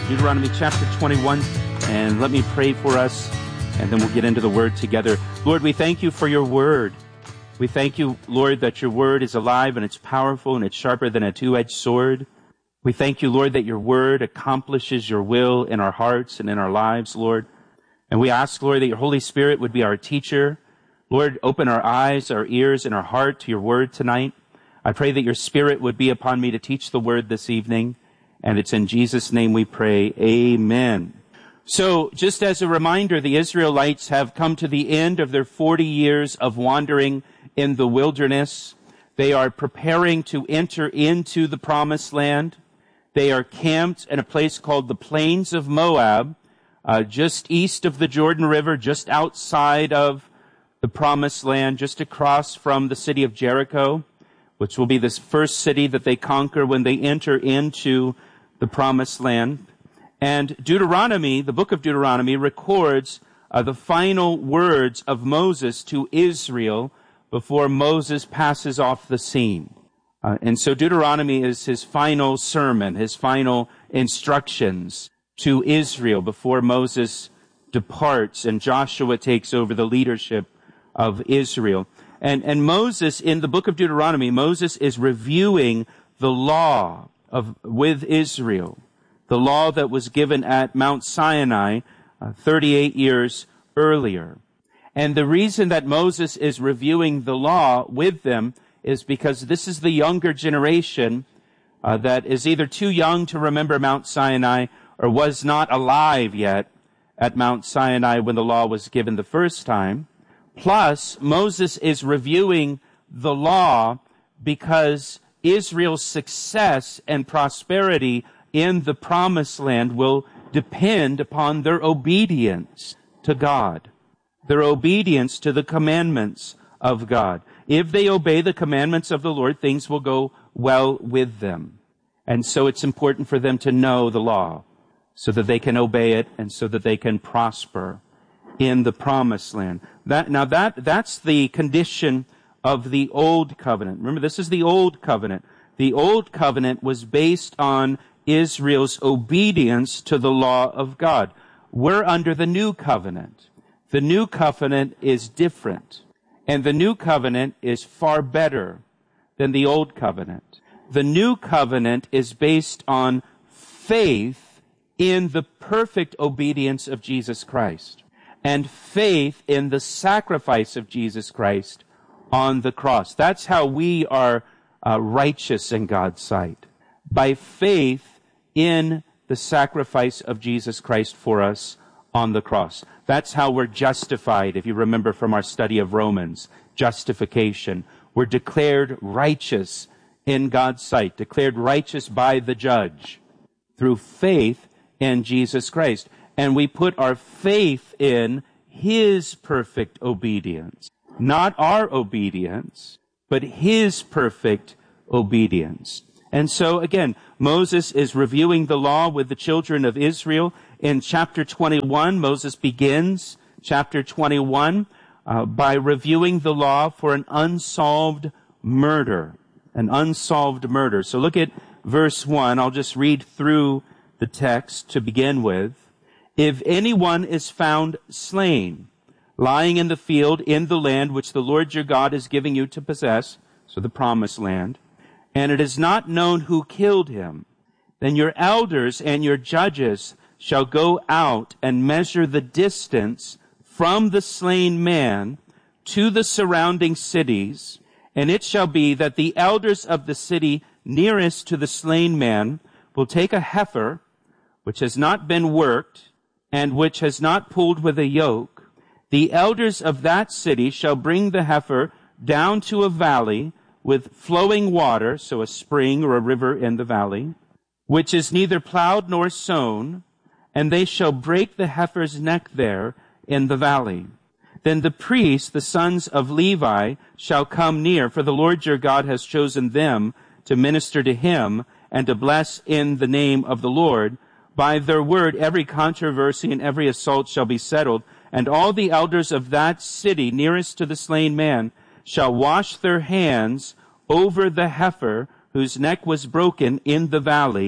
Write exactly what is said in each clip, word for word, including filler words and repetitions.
Deuteronomy chapter twenty-one, and let me pray for us, and then we'll get into the Word together. Lord, we thank you for your Word. We thank you, Lord, that your Word is alive and it's powerful and it's sharper than a two-edged sword. We thank you, Lord, that your Word accomplishes your will in our hearts and in our lives, Lord. And we ask, Lord, that your Holy Spirit would be our teacher. Lord, open our eyes, our ears, and our heart to your Word tonight. I pray that your Spirit would be upon me to teach the Word this evening. And it's in Jesus' name we pray. Amen. So, just as a reminder, the Israelites have come to the end of their forty years of wandering in the wilderness. They are preparing to enter into the promised land. They are camped in a place called the Plains of Moab, uh, just east of the Jordan River, just outside of the promised land, just across from the city of Jericho, which will be this first city that they conquer when they enter into the promised land. And Deuteronomy, the book of Deuteronomy, records uh, the final words of Moses to Israel before Moses passes off the scene. Uh, and so Deuteronomy is his final sermon, his final instructions to Israel before Moses departs and Joshua takes over the leadership of Israel. And, and Moses, in the book of Deuteronomy, Moses is reviewing the law of with Israel, the law that was given at Mount Sinai uh, thirty-eight years earlier. And the reason that Moses is reviewing the law with them is because this is the younger generation uh, that is either too young to remember Mount Sinai or was not alive yet at Mount Sinai when the law was given the first time. Plus, Moses is reviewing the law because Israel's success and prosperity in the promised land will depend upon their obedience to God, their obedience to the commandments of God. If they obey the commandments of the Lord, things will go well with them. And so it's important for them to know the law so that they can obey it and so that they can prosper in the promised land. That, now that, that's the condition of the old covenant. Remember, this is the old covenant. The old covenant was based on Israel's obedience to the law of God. We're under the new covenant. The new covenant is different. And the new covenant is far better than the old covenant. The new covenant is based on faith in the perfect obedience of Jesus Christ and faith in the sacrifice of Jesus Christ on the cross. That's how we are uh, righteous in God's sight. By faith in the sacrifice of Jesus Christ for us on the cross. That's how we're justified, if you remember from our study of Romans. Justification. We're declared righteous in God's sight, declared righteous by the judge through faith in Jesus Christ. And we put our faith in his perfect obedience. Not our obedience, but his perfect obedience. And so, again, Moses is reviewing the law with the children of Israel. In chapter twenty-one, Moses begins chapter twenty-one uh, by reviewing the law for an unsolved murder. An unsolved murder. So look at verse one. I'll just read through the text to begin with. If anyone is found slain, lying in the field in the land which the Lord your God is giving you to possess, so the promised land, and it is not known who killed him, then your elders and your judges shall go out and measure the distance from the slain man to the surrounding cities, and it shall be that the elders of the city nearest to the slain man will take a heifer which has not been worked and which has not pulled with a yoke. The elders of that city shall bring the heifer down to a valley with flowing water, so a spring or a river in the valley, which is neither plowed nor sown, and they shall break the heifer's neck there in the valley. Then the priests, the sons of Levi, shall come near, for the Lord your God has chosen them to minister to him and to bless in the name of the Lord. By their word every controversy and every assault shall be settled, and all the elders of that city nearest to the slain man shall wash their hands over the heifer whose neck was broken in the valley,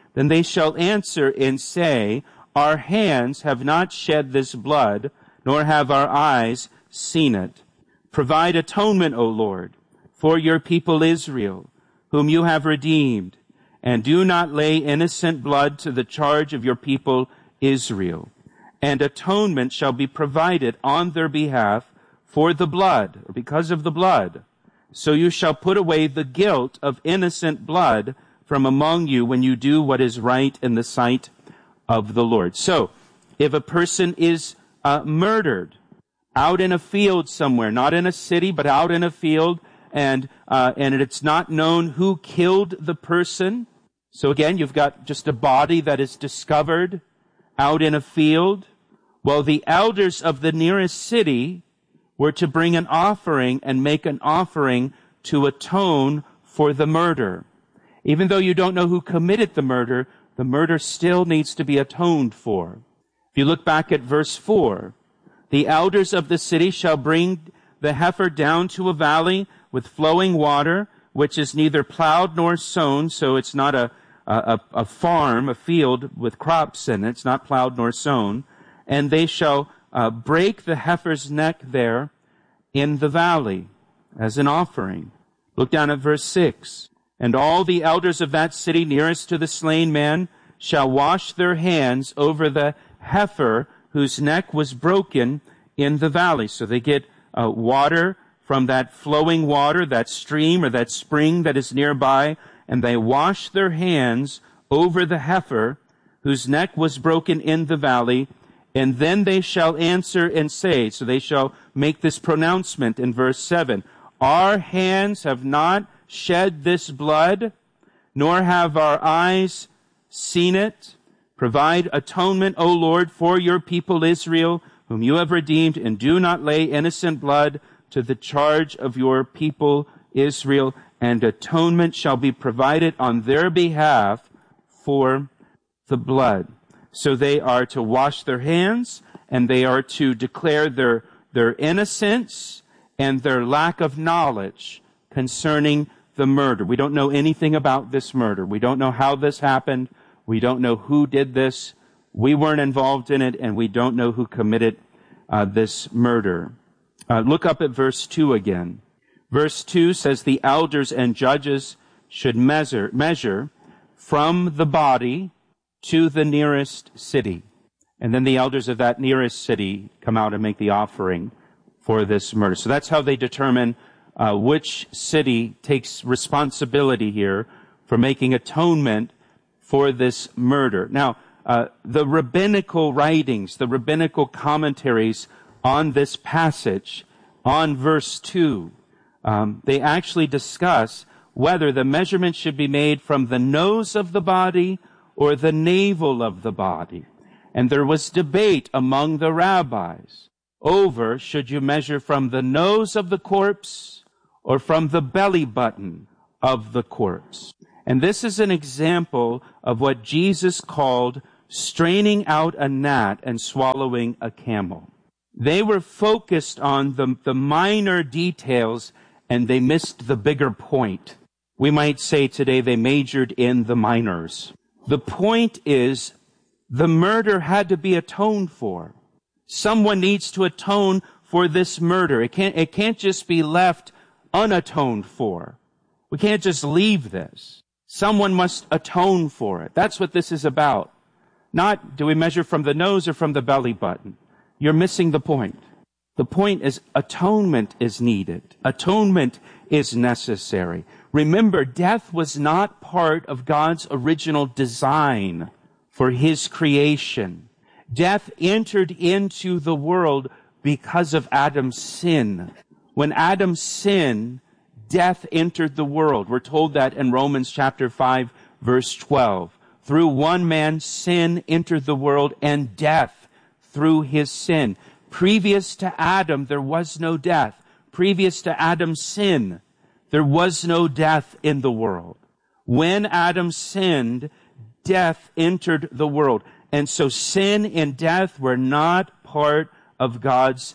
then they shall answer and say, our hands have not shed this blood, nor have our eyes seen it. Provide atonement, O Lord, for your people Israel, whom you have redeemed, and do not lay innocent blood to the charge of your people Israel. And atonement shall be provided on their behalf for the blood, or because of the blood. So you shall put away the guilt of innocent blood from among you when you do what is right in the sight of the Lord. So, if a person is uh, murdered out in a field somewhere, not in a city, but out in a field, and uh, and it's not known who killed the person. So again, you've got just a body that is discovered out in a field. Well, the elders of the nearest city were to bring an offering and make an offering to atone for the murder. Even though you don't know who committed the murder, the murder still needs to be atoned for. If you look back at verse four, the elders of the city shall bring the heifer down to a valley with flowing water, which is neither plowed nor sown, so it's not a, a, a farm, a field with crops in it. It's not plowed nor sown. And they shall uh, break the heifer's neck there in the valley as an offering. Look down at verse six. And all the elders of that city nearest to the slain man shall wash their hands over the heifer whose neck was broken in the valley. So they get uh, water from that flowing water, that stream or that spring that is nearby, and they wash their hands over the heifer whose neck was broken in the valley, and then they shall answer and say, so they shall make this pronouncement in verse seven, our hands have not shed this blood, nor have our eyes seen it. Provide atonement, O Lord, for your people Israel, whom you have redeemed, and do not lay innocent blood to the charge of your people Israel, and atonement shall be provided on their behalf for the blood. So they are to wash their hands, and they are to declare their, their innocence and their lack of knowledge concerning the murder. We don't know anything about this murder. We don't know how this happened. We don't know who did this. We weren't involved in it, and we don't know who committed uh, this murder. Uh, look up at verse two again. Verse two says the elders and judges should measure, measure from the body to the nearest city. And then the elders of that nearest city come out and make the offering for this murder. So that's how they determine uh, which city takes responsibility here for making atonement for this murder. Now, uh, the rabbinical writings, the rabbinical commentaries on this passage, on verse two, um, they actually discuss whether the measurement should be made from the nose of the body or the navel of the body. And there was debate among the rabbis over should you measure from the nose of the corpse or from the belly button of the corpse. And this is an example of what Jesus called straining out a gnat and swallowing a camel. They were focused on the, the minor details and they missed the bigger point. We might say today they majored in the minors. The point is the murder had to be atoned for. Someone needs to atone for this murder. It can't, it can't just be left unatoned for. We can't just leave this. Someone must atone for it. That's what this is about. Not do we measure from the nose or from the belly button. You're missing the point. The point is atonement is needed. Atonement is necessary. Remember, death was not part of God's original design for his creation. Death entered into the world because of Adam's sin. When Adam sinned, death entered the world. We're told that in Romans chapter five, verse twelve. Through one man, sin entered the world, and death through his sin. Previous to Adam, there was no death. Previous to Adam's sin, there was no death in the world. When Adam sinned, death entered the world. And so sin and death were not part of God's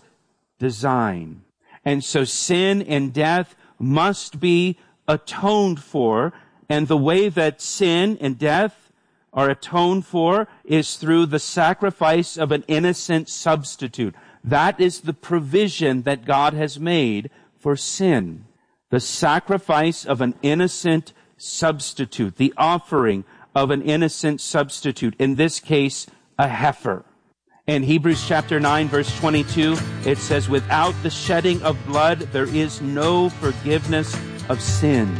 design. And so sin and death must be atoned for. And the way that sin and death are atoned for is through the sacrifice of an innocent substitute. That is the provision that God has made for sin. The sacrifice of an innocent substitute, the offering of an innocent substitute, in this case, a heifer. In Hebrews chapter nine, verse twenty-two, it says, without the shedding of blood, there is no forgiveness of sins.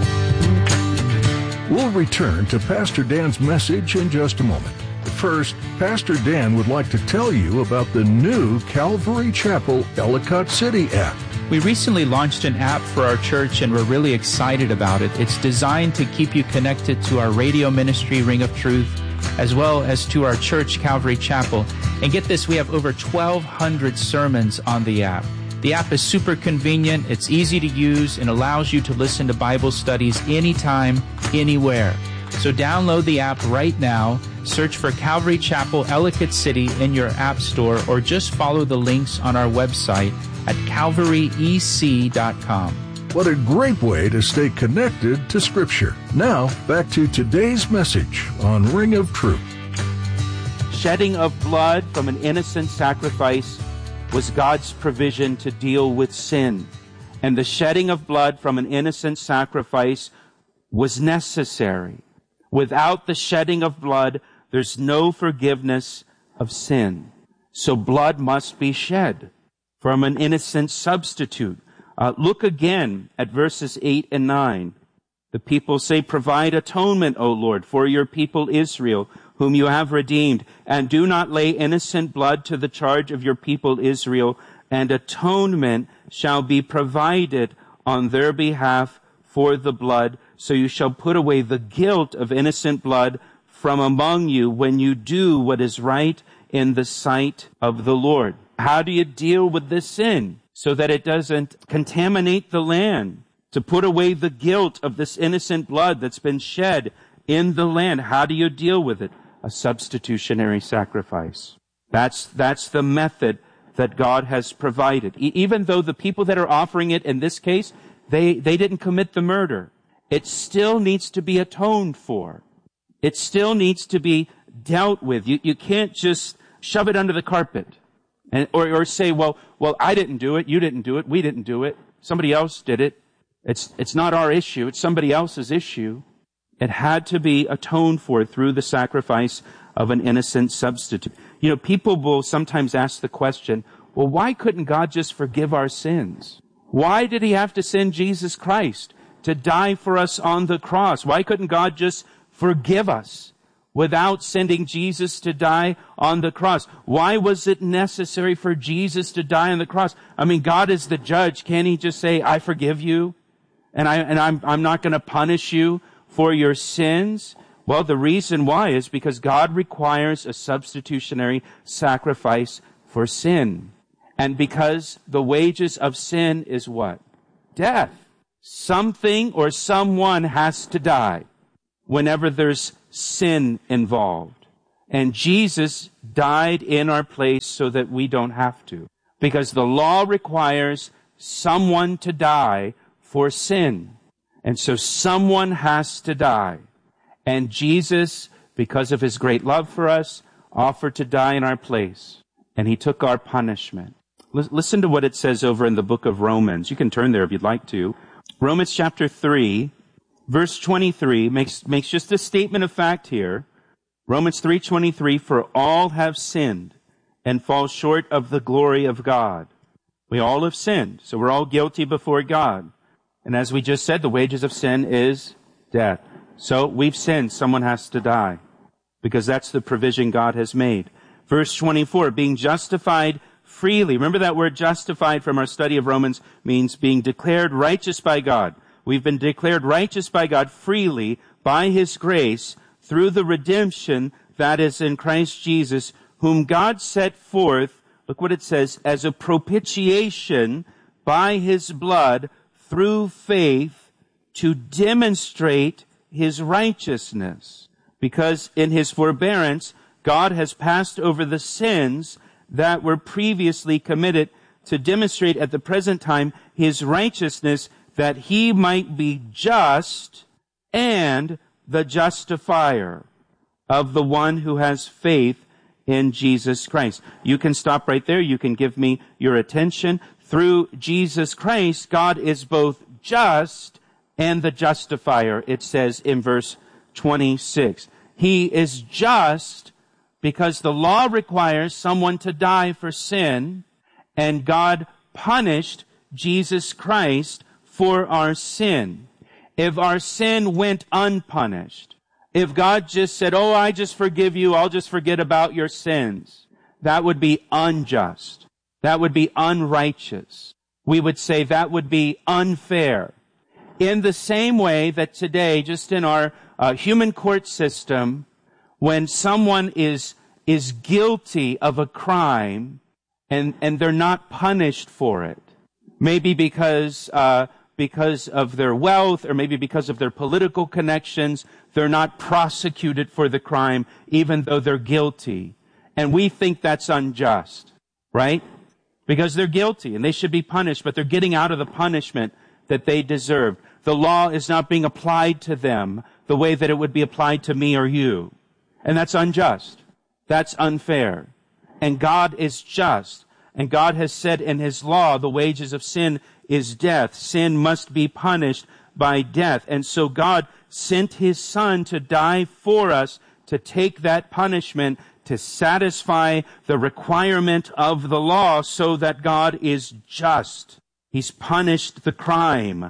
We'll return to Pastor Dan's message in just a moment. First, Pastor Dan would like to tell you about the new Calvary Chapel Ellicott City app. We recently launched an app for our church, and we're really excited about it. It's designed to keep you connected to our radio ministry, Ring of Truth, as well as to our church, Calvary Chapel. And get this, we have over twelve hundred sermons on the app. The app is super convenient, it's easy to use, and allows you to listen to Bible studies anytime, anywhere. So download the app right now, search for Calvary Chapel Ellicott City in your app store, or just follow the links on our website at calvary e c dot com. What a great way to stay connected to Scripture. Now, back to today's message on Ring of Truth. Shedding of blood from an innocent sacrifice was God's provision to deal with sin. And the shedding of blood from an innocent sacrifice was necessary. Without the shedding of blood, there's no forgiveness of sin. So blood must be shed from an innocent substitute. Uh, look again at verses eight and nine. The people say, provide atonement, O Lord, for your people Israel, whom you have redeemed, and do not lay innocent blood to the charge of your people Israel, and atonement shall be provided on their behalf for the blood. So you shall put away the guilt of innocent blood from among you when you do what is right in the sight of the Lord. How do you deal with this sin so that it doesn't contaminate the land? To put away the guilt of this innocent blood that's been shed in the land. How do you deal with it? A substitutionary sacrifice. That's, that's the method that God has provided. E- even though the people that are offering it in this case, they, they didn't commit the murder, it still needs to be atoned for. It still needs to be dealt with. You, you can't just shove it under the carpet and, or, or say, well, well, I didn't do it. You didn't do it. We didn't do it. Somebody else did it. It's, it's not our issue. It's somebody else's issue. It had to be atoned for through the sacrifice of an innocent substitute. You know, people will sometimes ask the question, well, why couldn't God just forgive our sins? Why did he have to send Jesus Christ to die for us on the cross? Why couldn't God just forgive us without sending Jesus to die on the cross? Why was it necessary for Jesus to die on the cross? I mean, God is the judge. Can't he just say, I forgive you, and I, and I'm, I'm not going to punish you for your sins? Well, the reason why is because God requires a substitutionary sacrifice for sin. And because the wages of sin is what? Death. Something or someone has to die whenever there's sin involved. And Jesus died in our place so that we don't have to. Because the law requires someone to die for sin. And so someone has to die. And Jesus, because of his great love for us, offered to die in our place. And he took our punishment. L- listen to what it says over in the book of Romans. You can turn there if you'd like to. Romans chapter three, verse twenty-three, makes, makes just a statement of fact here. Romans three twenty-three, for all have sinned and fall short of the glory of God. We all have sinned, so we're all guilty before God. And as we just said, the wages of sin is death. So we've sinned. Someone has to die because that's the provision God has made. Verse twenty-four, being justified freely. Remember that word justified from our study of Romans means being declared righteous by God. We've been declared righteous by God freely by his grace through the redemption that is in Christ Jesus, whom God set forth, look what it says, as a propitiation by his blood through faith to demonstrate his righteousness. Because in his forbearance, God has passed over the sins that were previously committed to demonstrate at the present time his righteousness, that he might be just and the justifier of the one who has faith in Jesus Christ. You can stop right there. You can give me your attention. Through Jesus Christ, God is both just and the justifier, it says in verse twenty-six. He is just because the law requires someone to die for sin, and God punished Jesus Christ for our sin. If our sin went unpunished, if God just said, oh, I just forgive you, I'll just forget about your sins, that would be unjust. That would be unrighteous. We would say that would be unfair. In the same way that today, just in our uh, human court system, when someone is is guilty of a crime and and they're not punished for it, maybe because uh, because of their wealth or maybe because of their political connections, they're not prosecuted for the crime even though they're guilty, and we think that's unjust, right? Because they're guilty and they should be punished, but they're getting out of the punishment that they deserve. The law is not being applied to them the way that it would be applied to me or you. And that's unjust. That's unfair. And God is just. And God has said in His law, the wages of sin is death. Sin must be punished by death. And so God sent His Son to die for us, to take that punishment, to satisfy the requirement of the law so that God is just. He's punished the crime.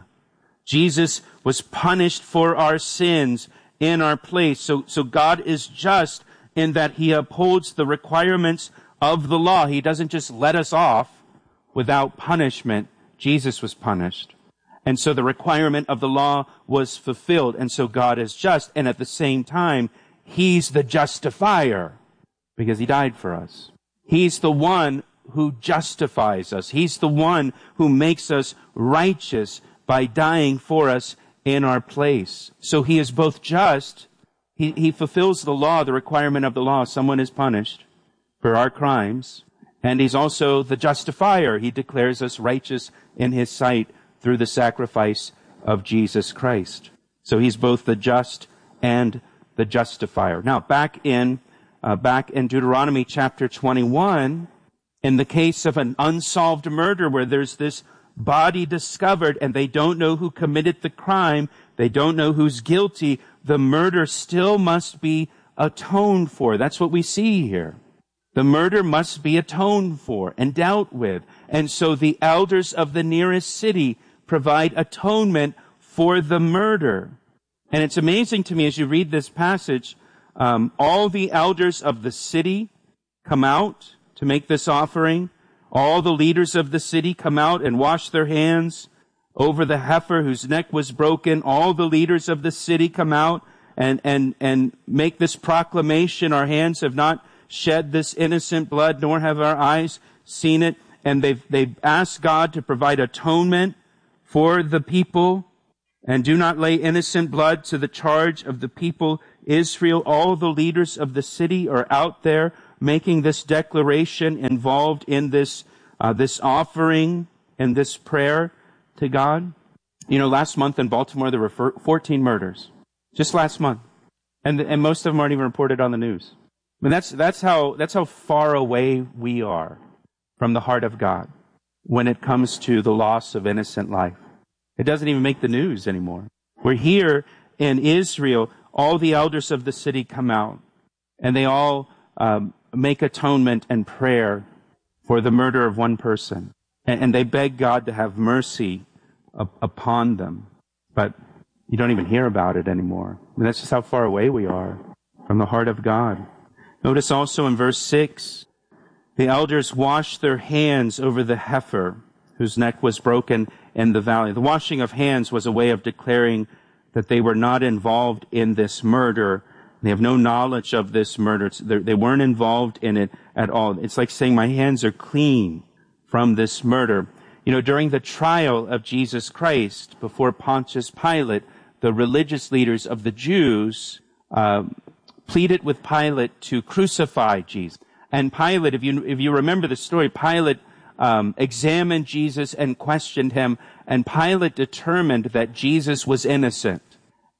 Jesus was punished for our sins in our place. So, so God is just in that He upholds the requirements of the law. He doesn't just let us off without punishment. Jesus was punished. And so the requirement of the law was fulfilled. And so God is just. And at the same time, He's the justifier because He died for us. He's the one who justifies us. He's the one who makes us righteous by dying for us in our place. So He is both just. He, he fulfills the law, the requirement of the law. Someone is punished for our crimes. And He's also the justifier. He declares us righteous in His sight through the sacrifice of Jesus Christ. So He's both the just and the justifier. Now, back in uh, back in Deuteronomy chapter twenty-one, in the case of an unsolved murder where there's this body discovered and they don't know who committed the crime, they don't know who's guilty, the murder still must be atoned for. That's what we see here. The murder must be atoned for and dealt with. And so the elders of the nearest city provide atonement for the murder. And it's amazing to me as you read this passage, um, all the elders of the city come out to make this offering. All the leaders of the city come out and wash their hands over the heifer whose neck was broken. All the leaders of the city come out and, and, and make this proclamation. Our hands have not shed this innocent blood, nor have our eyes seen it. And they've, they've asked God to provide atonement for the people. And do not lay innocent blood to the charge of the people Israel. All the leaders of the city are out there making this declaration, involved in this uh, this offering and this prayer to God. You know, last month in Baltimore there were fourteen murders, just last month, and and most of them aren't even reported on the news. I mean, that's that's how that's how far away we are from the heart of God when it comes to the loss of innocent life. It doesn't even make the news anymore. We're here in Israel. All the elders of the city come out, and they all um, make atonement and prayer for the murder of one person. And, and they beg God to have mercy up, upon them. But you don't even hear about it anymore. I mean, that's just how far away we are from the heart of God. Notice also in verse six, the elders washed their hands over the heifer whose neck was broken in the valley. The washing of hands was a way of declaring that they were not involved in this murder. They have no knowledge of this murder. They weren't involved in it at all. It's like saying, my hands are clean from this murder. You know, during the trial of Jesus Christ before Pontius Pilate, the religious leaders of the Jews uh, pleaded with Pilate to crucify Jesus. And Pilate, if you if you remember the story, Pilate um, examined Jesus and questioned him, and Pilate determined that Jesus was innocent.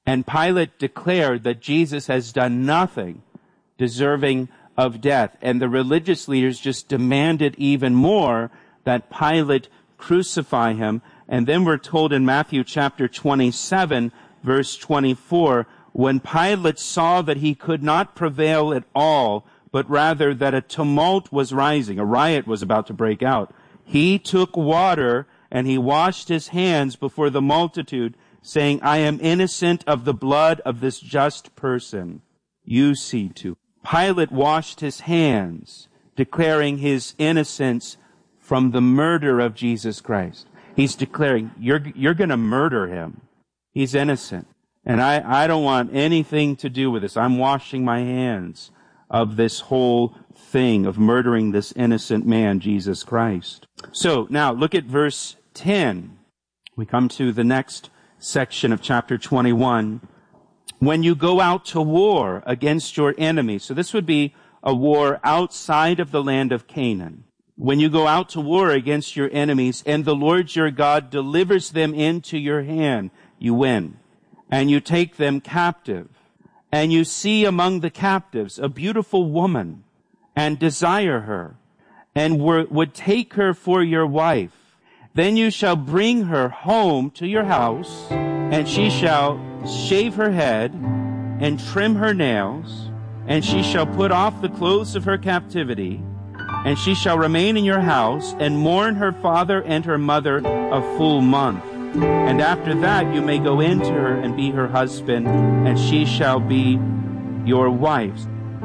And Pilate declared that Jesus has done nothing deserving of death. And the religious leaders just demanded even more that Pilate crucify him. And then we're told in Matthew chapter twenty-seven, verse twenty-four, when Pilate saw that he could not prevail at all, but rather that a tumult was rising, a riot was about to break out, he took water and he washed his hands before the multitude, saying, I am innocent of the blood of this just person. You see to. Pilate washed his hands, declaring his innocence from the murder of Jesus Christ. He's declaring, you're, you're going to murder him. He's innocent. And I, I don't want anything to do with this. I'm washing my hands of this whole thing of murdering this innocent man, Jesus Christ. So now look at verse ten. We come to the next section of chapter twenty-one. When you go out to war against your enemies. So this would be a war outside of the land of Canaan. When you go out to war against your enemies and the Lord your God delivers them into your hand, you win. And you take them captive. And you see among the captives a beautiful woman and desire her and were, would take her for your wife. Then you shall bring her home to your house, and she shall shave her head and trim her nails, and she shall put off the clothes of her captivity, and she shall remain in your house and mourn her father and her mother a full month. And after that you may go into her and be her husband, and she shall be your wife.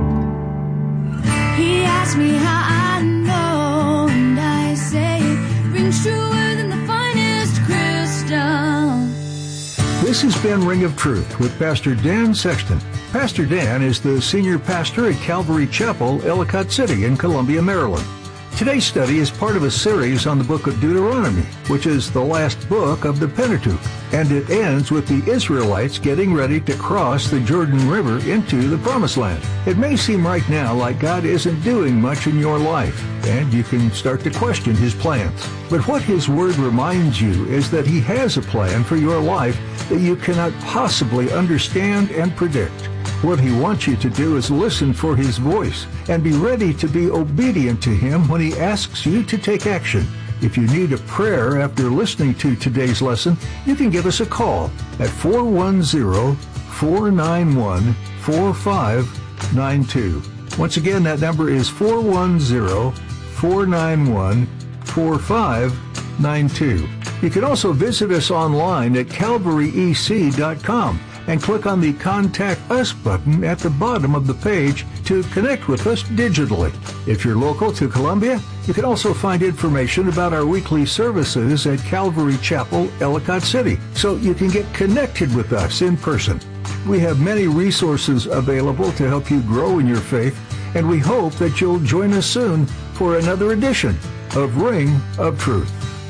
He asked me how I know, and I say it rings truer than the finest crystal. This has been Ring of Truth with Pastor Dan Sexton. Pastor Dan is the senior pastor at Calvary Chapel, Ellicott City in Columbia, Maryland. Today's study is part of a series on the book of Deuteronomy, which is the last book of the Pentateuch, and it ends with the Israelites getting ready to cross the Jordan River into the Promised Land. It may seem right now like God isn't doing much in your life, and you can start to question His plans. But what His Word reminds you is that He has a plan for your life that you cannot possibly understand and predict. What He wants you to do is listen for His voice and be ready to be obedient to Him when He asks you to take action. If you need a prayer after listening to today's lesson, you can give us a call at four one zero, four nine one, four five nine two. Once again, that number is four one zero, four nine one, four five nine two. You can also visit us online at calvary e c dot com. and click on the Contact Us button at the bottom of the page to connect with us digitally. If you're local to Columbia, you can also find information about our weekly services at Calvary Chapel, Ellicott City, so you can get connected with us in person. We have many resources available to help you grow in your faith, and we hope that you'll join us soon for another edition of Ring of Truth.